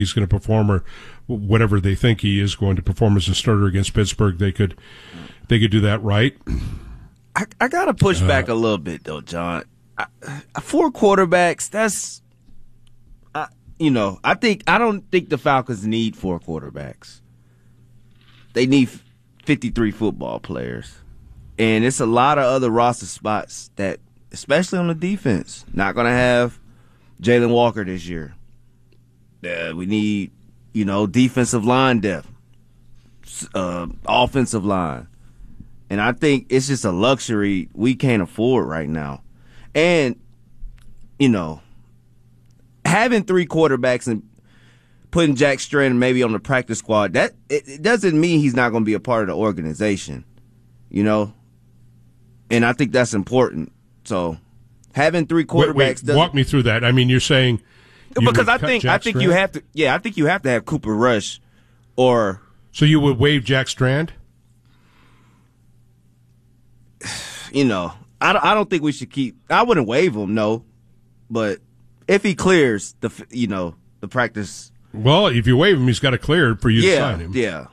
he's going to perform or whatever they think he is going to perform as a starter against Pittsburgh, they could do that right. I got to push back a little bit, though, John. 4 quarterbacks, that's I don't think the Falcons need 4 quarterbacks. They need 53 football players. And it's a lot of other roster spots that, especially on the defense, not going to have Jalen Walker this year. We need, defensive line depth, offensive line. And I think it's just a luxury we can't afford right now. And, having 3 quarterbacks and putting Jack Strand maybe on the practice squad, it doesn't mean he's not going to be a part of the organization, And I think that's important. So having 3 quarterbacks doesn't walk me through that. I mean, you're saying because I think you have to. Yeah, I think you have to have Cooper Rush, or so you would waive Jack Strand. I don't think we should keep. I wouldn't waive him, no, but if he clears the practice. Well, if you waive him, he's got to clear for you to sign him. Yeah.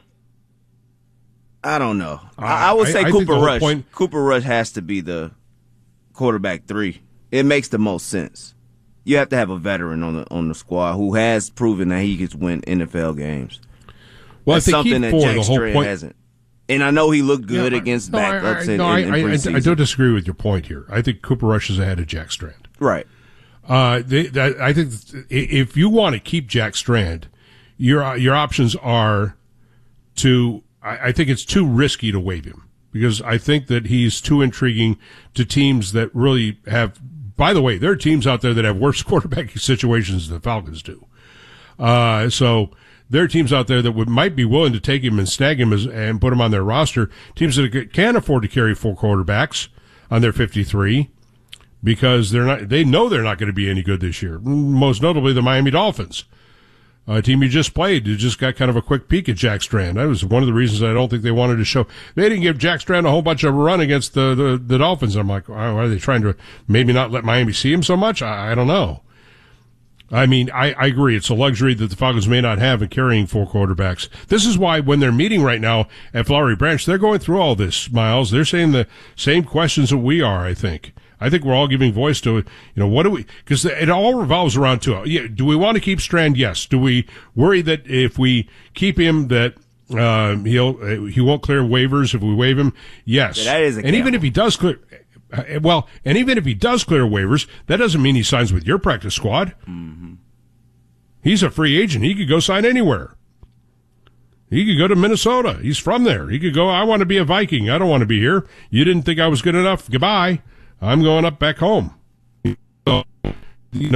I don't know. I would say Cooper Rush. Cooper Rush has to be the quarterback 3. It makes the most sense. You have to have a veteran on the squad who has proven that he can win NFL games. Well, that's something that Jack Strand hasn't. And I know he looked good against backups in preseason. I don't disagree with your point here. I think Cooper Rush is ahead of Jack Strand. Right. I think if you want to keep Jack Strand, your options are to. I think it's too risky to waive him because I think that he's too intriguing to teams that really have. By the way, there are teams out there that have worse quarterbacking situations than the Falcons do. So there are teams out there that might be willing to take him and snag him and put him on their roster. Teams that can afford to carry 4 quarterbacks on their 53 because they know they're not going to be any good this year. Most notably, the Miami Dolphins. A team you just played, you just got kind of a quick peek at Jack Strand. That was one of the reasons I don't think they wanted to show. They didn't give Jack Strand a whole bunch of a run against the Dolphins. I'm like, are they trying to maybe not let Miami see him so much? I don't know. I mean, I agree. It's a luxury that the Falcons may not have in carrying 4 quarterbacks. This is why when they're meeting right now at Flowery Branch, they're going through all this, Miles. They're saying the same questions that we are, I think. I think we're all giving voice to, what do we, because it all revolves around do we want to keep Strand? Yes. Do we worry that if we keep him that, he won't clear waivers if we waive him? Yes. Yeah, that is a and even if he does clear, and even if he does clear waivers, that doesn't mean he signs with your practice squad. Mm-hmm. He's a free agent. He could go sign anywhere. He could go to Minnesota. He's from there. He could go, I want to be a Viking. I don't want to be here. You didn't think I was good enough. Goodbye. I'm going up back home. So, you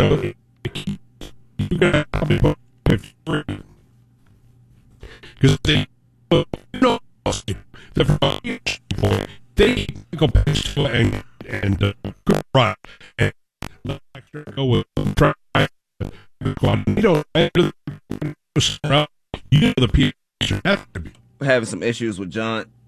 got to because they go back and run and go with try. The people have to be having some issues with John.